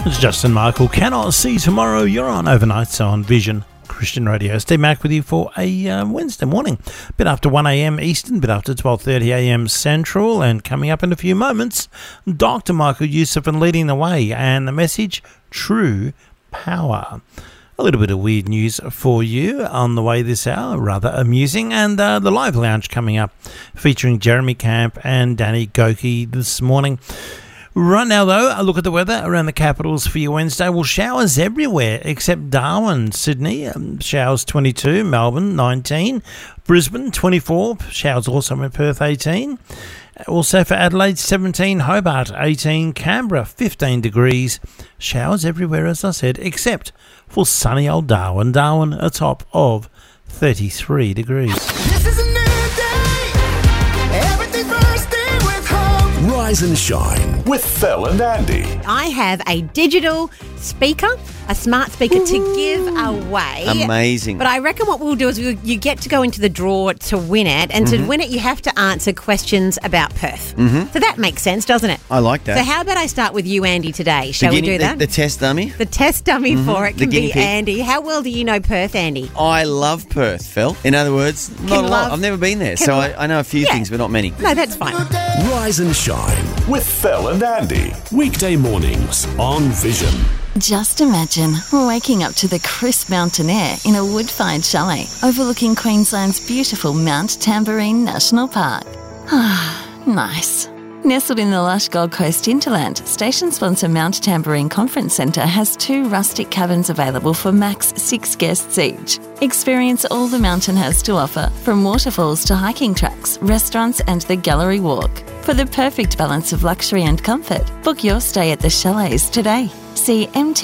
It's Justin Michael. Cannot see tomorrow. You're on overnights on Vision Christian Radio. Steve Mack with you for a Wednesday morning. Bit after 1 a.m. Eastern, bit after 12:30 a.m. Central, and coming up in a few moments, Dr. Michael Youssef and Leading the Way, and the message, True Power. A little bit of weird news for you on the way this hour, rather amusing, and the Live Lounge coming up, featuring Jeremy Camp and Danny Goki this morning. Right now, though, a look at the weather around the capitals for your Wednesday. Well, showers everywhere except Darwin, Sydney. Showers 22, Melbourne 19, Brisbane 24, showers also in Perth 18. Also for Adelaide 17, Hobart 18, Canberra 15 degrees. Showers everywhere, as I said, except for sunny old Darwin. Darwin a top of 33 degrees. This is a new day. Everything's bursting with hope. Rise and shine with Phil and Andy. I have a digital speaker, a smart speaker to give away. Amazing. But I reckon what we'll do is you get to go into the draw to win it, and to win it you have to answer questions about Perth. So that makes sense, doesn't it? I like that. So how about I start with you, Andy, today? Shall we do that? The test dummy? The test dummy for it The can guinea be pig. Andy. How well do you know Perth, Andy? I love Perth, Phil. In other words, not a lot. I've never been there, so I know a few things, but not many. No, that's fine. Rise and shine with Phil and Andy. Weekday mornings on Vision. Just imagine waking up to the crisp mountain air in a wood-fired chalet overlooking Queensland's beautiful Mount Tamborine National Park. Ah, nice. Nestled in the lush Gold Coast hinterland, station sponsor Mount Tamborine Conference Centre has 2 rustic cabins available for max 6 guests each. Experience all the mountain has to offer, from waterfalls to hiking tracks, restaurants and the gallery walk. For the perfect balance of luxury and comfort, book your stay at the chalets today. See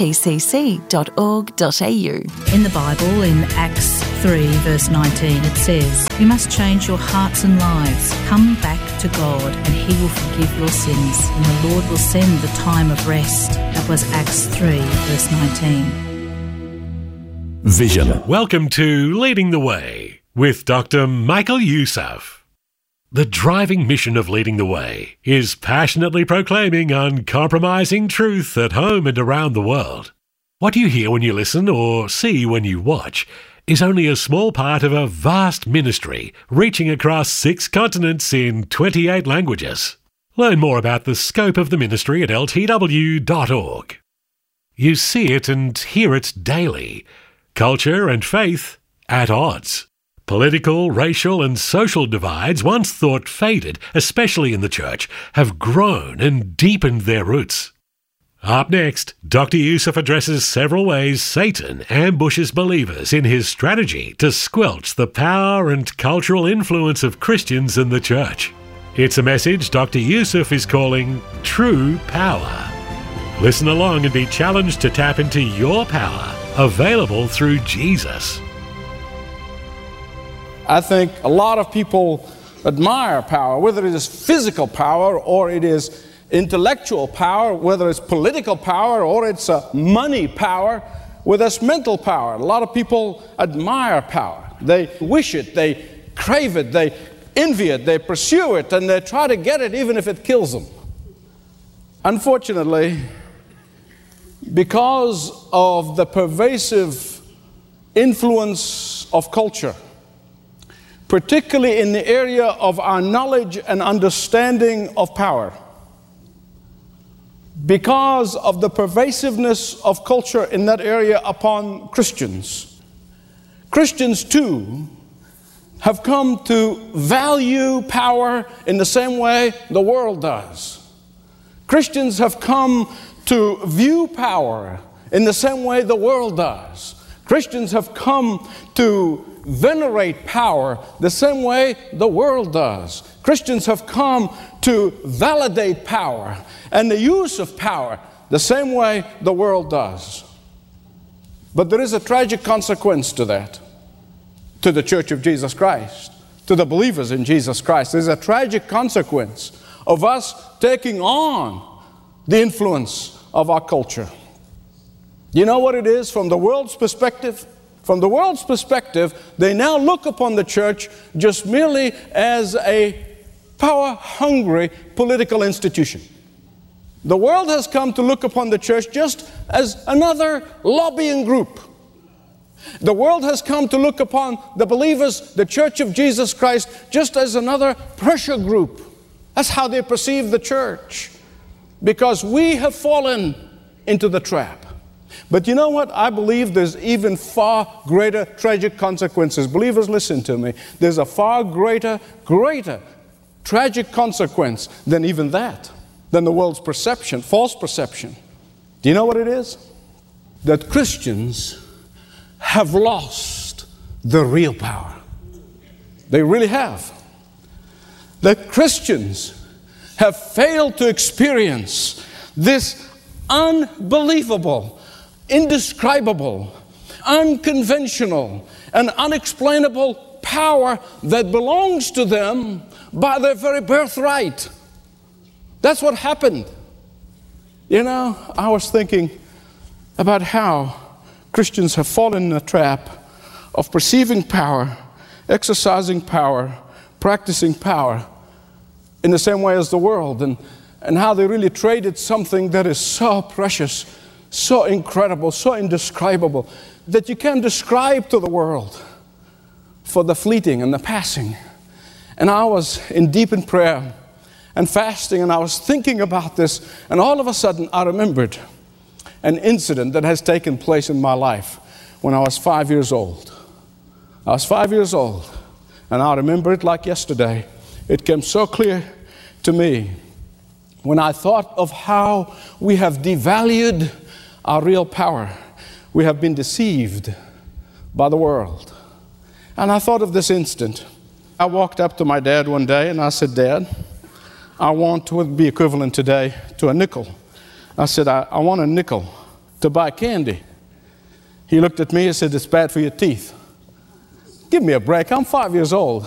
mtcc.org.au. In the Bible, in Acts 3 verse 19, it says, "You must change your hearts and lives. Come back to God and He will forgive your sins, and the Lord will send the time of rest." That was Acts 3 verse 19. Vision. Welcome to Leading the Way with Dr. Michael Youssef. The driving mission of Leading the Way is passionately proclaiming uncompromising truth at home and around the world. What you hear when you listen or see when you watch is only a small part of a vast ministry reaching across 6 continents in 28 languages. Learn more about the scope of the ministry at ltw.org. You see it and hear it daily. Culture and faith at odds. Political, racial and social divides, once thought faded, especially in the church, have grown and deepened their roots. Up next, Dr. Youssef addresses several ways Satan ambushes believers in his strategy to squelch the power and cultural influence of Christians in the church. It's a message Dr. Youssef is calling True Power. Listen along and be challenged to tap into your power, available through Jesus. I think a lot of people admire power, whether it is physical power or it is intellectual power, whether it's political power or it's money power, whether it's mental power. A lot of people admire power. They wish it, they crave it, they envy it, they pursue it, and they try to get it even if it kills them. Unfortunately, because of the pervasive influence of culture, particularly in the area of our knowledge and understanding of power, because of the pervasiveness of culture in that area upon Christians, Christians too have come to value power in the same way the world does. Christians have come to view power in the same way the world does. Christians have come to venerate power the same way the world does. Christians have come to validate power and the use of power the same way the world does. But there is a tragic consequence to that, to the Church of Jesus Christ, to the believers in Jesus Christ. There's a tragic consequence of us taking on the influence of our culture. You know what it is from the world's perspective? From the world's perspective, they now look upon the church just merely as a power-hungry political institution. The world has come to look upon the church just as another lobbying group. The world has come to look upon the believers, the Church of Jesus Christ, just as another pressure group. That's how they perceive the church, because we have fallen into the trap. But you know what? I believe there's even far greater tragic consequences. Believers, listen to me. There's a far greater tragic consequence than even that, than the world's perception, false perception. Do you know what it is? That Christians have lost the real power. They really have. That Christians have failed to experience this unbelievable, indescribable, unconventional, and unexplainable power that belongs to them by their very birthright. That's what happened. You know, I was thinking about how Christians have fallen in the trap of perceiving power, exercising power, practicing power in the same way as the world, and how they really traded something that is so precious, so incredible, so indescribable, that you can't describe to the world for the fleeting and the passing. And I was deep in prayer and fasting, and I was thinking about this, and all of a sudden I remembered an incident that has taken place in my life when I was 5 years old. I was 5 years old, and I remember it like yesterday. It came so clear to me when I thought of how we have devalued our real power. We have been deceived by the world. And I thought of this instant. I walked up to my dad one day and I said, "Dad, I want what would be equivalent today to a nickel." I said, I want a nickel to buy candy. He looked at me and said, "It's bad for your teeth." Give me a break. I'm 5 years old.